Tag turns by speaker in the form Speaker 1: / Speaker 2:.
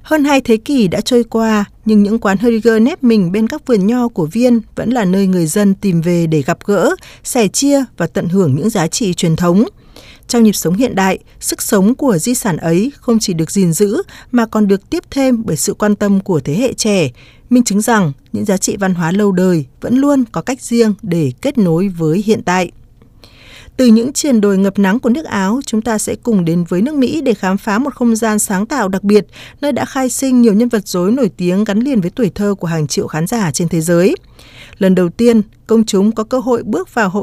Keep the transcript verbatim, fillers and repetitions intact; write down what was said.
Speaker 1: Hơn hai thế kỷ đã trôi qua, nhưng những quán Hörriger nép mình bên các vườn nho của Viên vẫn là nơi người dân tìm về để gặp gỡ, sẻ chia và tận hưởng những giá trị truyền thống. Trong nhịp sống hiện đại, sức sống của di sản ấy không chỉ được gìn giữ mà còn được tiếp thêm bởi sự quan tâm của thế hệ trẻ, minh chứng rằng những giá trị văn hóa lâu đời vẫn luôn có cách riêng để kết nối với hiện tại. Từ những triền đồi ngập nắng của nước Áo, chúng ta sẽ cùng đến với nước Mỹ để khám phá một không gian sáng tạo đặc biệt, nơi đã khai sinh nhiều nhân vật rối nổi tiếng gắn liền với tuổi thơ của hàng triệu khán giả trên thế giới. Lần đầu tiên, công chúng có cơ hội bước vào hậu